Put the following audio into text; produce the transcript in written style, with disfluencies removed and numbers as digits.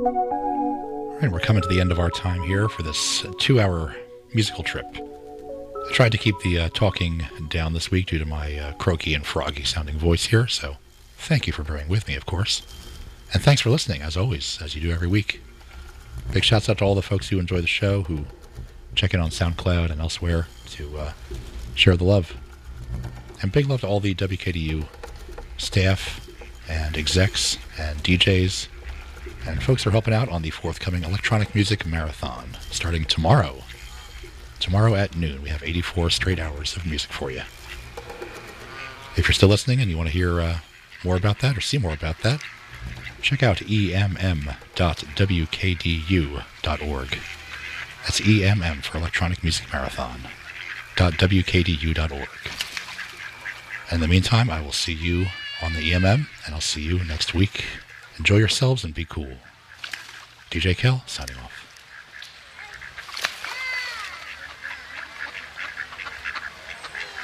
All right, we're coming to the end of our time here for this 2-hour musical trip. I tried to keep the talking down this week due to my croaky and froggy sounding voice here, so thank you for bearing with me, of course. And thanks for listening, as always, as you do every week. Big shouts out to all the folks who enjoy the show, who check in on SoundCloud and elsewhere to share the love. And big love to all the WKDU staff and execs and DJs and folks who are helping out on the forthcoming Electronic Music Marathon, starting tomorrow. Tomorrow at noon, we have 84 straight hours of music for you. If you're still listening and you want to hear more about that or see more about that, check out emm.wkdu.org. That's EMM for Electronic Music Marathon. .wkdu.org. In the meantime, I will see you on the EMM, and I'll see you next week. Enjoy yourselves and be cool. DJ Kel, signing off.